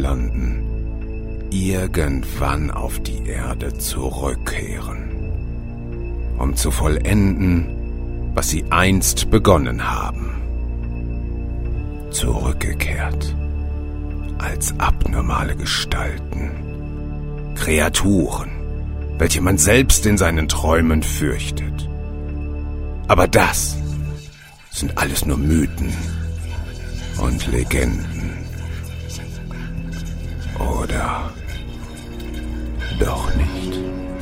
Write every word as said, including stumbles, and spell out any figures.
landen, irgendwann auf die Erde zurückkehren, um zu vollenden, was sie einst begonnen haben. Zurückgekehrt als abnormale Gestalten, Kreaturen, welche man selbst in seinen Träumen fürchtet. Aber das sind alles nur Mythen und Legenden. Oder doch nicht?